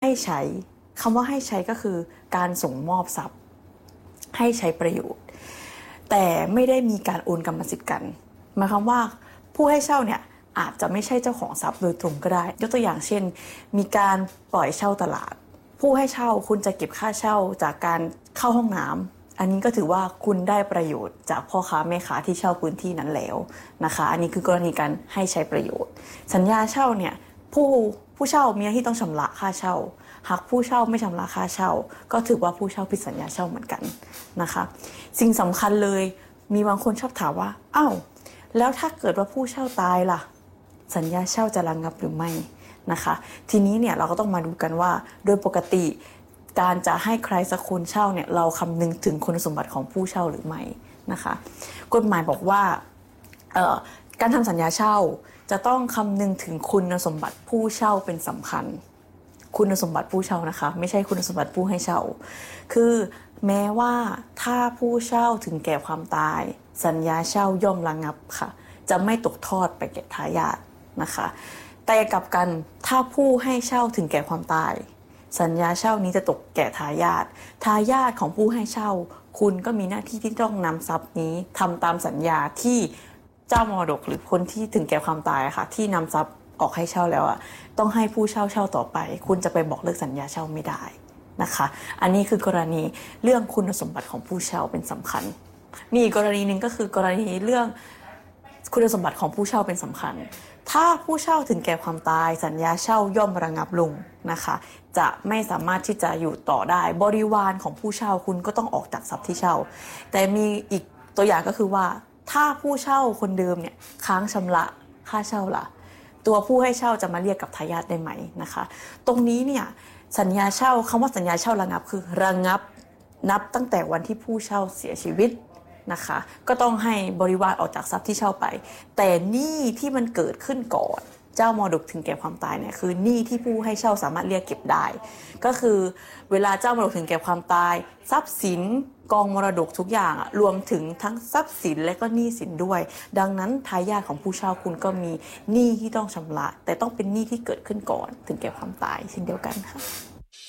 ใช้คำว่าให้ใช้ก็คือการส่งมอบทรัพย์ให้ใช้ประโยชน์แต่ไม่ได้มีการโอนกรรมสิทธิ์กันหมายความว่าผู้ให้เช่าเนี่ยอาจจะไม่ใช่เจ้าของทรัพย์โดยตรงก็ได้ยกตัวอย่างเช่นมีการปล่อยเช่าตลาดผู้ให้เช่าคุณจะเก็บค่าเช่าจากการเข้าห้องน้ำอันนี้ก็ถือว่าคุณได้ประโยชน์จากพ่อค้าแม่ค้าที่เช่าพื้นที่นั้นแล้วนะคะอันนี้คือกรณีการให้ใช้ประโยชน์สัญญาเช่าเนี่ยผู้เช่ามีหน้าที่ต้องชำระค่าเช่าหากผู้เช่าไม่ชำระค่าเช่าก็ถือว่าผู้เช่าผิดสัญญาเช่าเหมือนกันนะคะสิ่งสำคัญเลยมีบางคนชอบถามว่าอ้าวแล้วถ้าเกิดว่าผู้เช่าตายล่ะสัญญาเช่าจะระงับหรือไม่นะคะทีนี้เนี่ยเราก็ต้องมาดูกันว่าโดยปกติการจะให้ใครสักคนเช่าเนี่ยเราคำนึงถึงคุณสมบัติของผู้เช่าหรือไม่นะคะกฎหมายบอกว่าการทำสัญญาเช่าจะต้องคำนึงถึงคุณสมบัติผู้เช่าเป็นสำคัญคุณสมบัติผู้เช่านะคะไม่ใช่คุณสมบัติผู้ให้เช่าคือแม้ว่าถ้าผู้เช่าถึงแก่ความตายสัญญาเช่าย่อมระงับค่ะจะไม่ตกทอดไปแก่ทายาทนะคะแต่กลับกันถ้าผู้ให้เช่าถึงแก่ความตายสัญญาเช่านี้จะตกแก่ทายาทของผู้ให้เช่าคุณก็มีหน้าที่ที่ต้องนำทรัพย์นี้ทำตามสัญญาที่เจ้ามรดกหรือคนที่ถึงแก่ความตายค่ะที่นำทรัพย์ออกให้เช่าแล้วต้องให้ผู้เช่าต่อไปคุณจะไปบอกเลิกสัญญาเช่าไม่ได้นะคะอันนี้คือกรณีเรื่องคุณสมบัติของผู้เช่าเป็นสำคัญมีอีกกรณีหนึ่งก็คือกรณีเรื่องคุณสมบัติของผู้เช่าเป็นสำคัญถ้าผู้เช่าถึงแก่ความตายสัญญาเช่าย่อมระงับลงนะคะจะไม่สามารถที่จะอยู่ต่อได้บริวารของผู้เช่าคุณก็ต้องออกจากทรัพย์ที่เช่าแต่มีอีกตัวอย่างก็คือว่าถ้าผู้เช่าคนเดิมเนี่ยค้างชำระค่าเช่าล่ะตัวผู้ให้เช่าจะมาเรียกกับทายาทได้ไหมนะคะตรงนี้เนี่ยสัญญาเช่าคำว่าสัญญาเช่าระงับคือระงับนับตั้งแต่วันที่ผู้เช่าเสียชีวิตนะคะก็ต้องให้บริวารออกจากทรัพย์ที่เช่าไปแต่หนี้ที่มันเกิดขึ้นก่อนเจ้ามรดกถึงแก่ความตายเนี่ยคือหนี้ที่ผู้ให้เช่าสามารถเรียกเก็บได้ก็คือเวลาเจ้ามรดกถึงแก่ความตายทรัพย์สินกองมรดกทุกอย่างรวมถึงทั้งทรัพย์สินและก็หนี้สินด้วยดังนั้นทายาทของผู้เช่าคุณก็มีหนี้ที่ต้องชำระแต่ต้องเป็นหนี้ที่เกิดขึ้นก่อนถึงแก่ความตายเช่นเดียวกันค่ะ